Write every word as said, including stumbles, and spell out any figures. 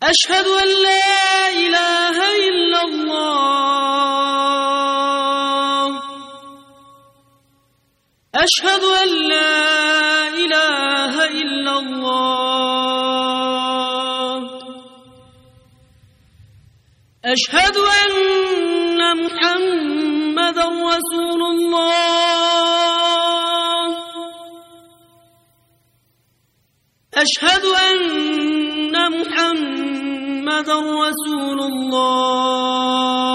أشهد أن لا إله إلا الله أشهد أن لا إله إلا الله أشهد أن محمدا رسول الله أشهد أن محمدا رسول الله